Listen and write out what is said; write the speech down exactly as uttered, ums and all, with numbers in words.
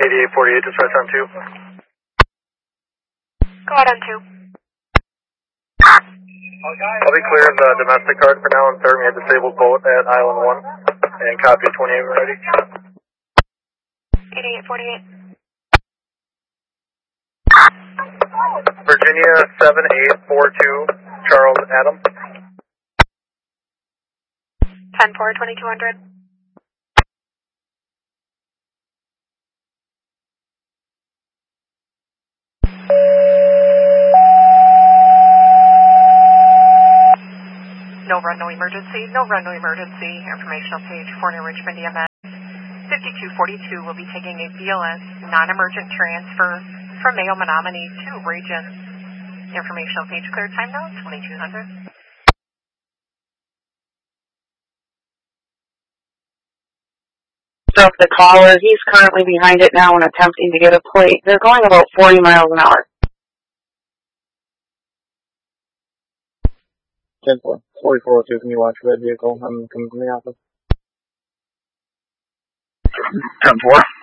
eighty-eight forty-eight, dispatch on two. Go ahead on two. I'll be clear of the domestic card for now. I'm serving a disabled boat at Island one. And copy twenty-eight ready. eighty-eight forty-eight. Virginia seven eight four two, Charles Adam. ten four, twenty-two hundred. No run, no emergency. No run, no emergency. Informational page for New Richmond E M S. fifty-two forty-two will be taking a B L S non-emergent transfer from Mayo Menominee to Region. Informational page clear time now, twenty-two hundred. So the caller, he's currently behind it now and attempting to get a plate. They're going about forty miles an hour. ten four, forty-four oh two, can you watch red vehicle? I'm coming from the office. ten four.